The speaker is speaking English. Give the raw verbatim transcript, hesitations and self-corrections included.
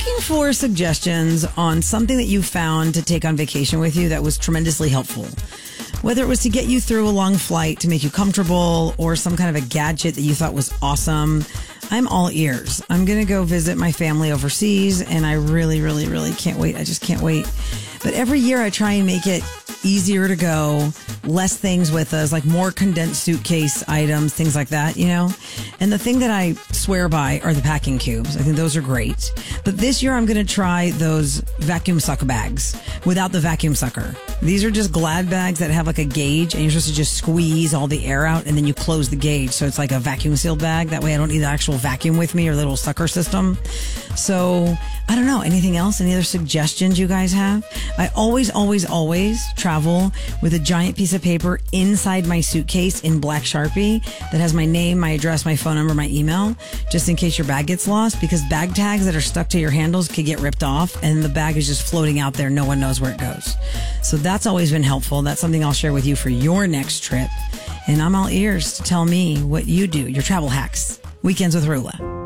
looking for suggestions on something that you found to take on vacation with you that was tremendously helpful. Whether it was to get you through a long flight to make you comfortable or some kind of a gadget that you thought was awesome, I'm all ears. I'm going to go visit my family overseas, and I really, really, really can't wait. I just can't wait. But every year I try and make it easier to go, less things with us, like more condensed suitcase items, things like that, you know? And the thing that I swear by are the packing cubes. I think those are great. But this year I'm going to try those vacuum suck bags without the vacuum sucker. These are just Glad bags that have like a gauge, and you're supposed to just squeeze all the air out, and then you close the gauge. So it's like a vacuum sealed bag. That way I don't need the actual vacuum with me or the little sucker system. So I don't know. Anything else? Any other suggestions you guys have? I always, always, always travel with a giant piece of paper inside my suitcase in black Sharpie that has my name, my address, my phone number, my email, just in case your bag gets lost, because bag tags that are stuck to your handles could get ripped off and the bag is just floating out there. No one knows where it goes. So that's always been helpful. That's something I'll share with you for your next trip. And I'm all ears to tell me what you do, your travel hacks. Weekends with Rula.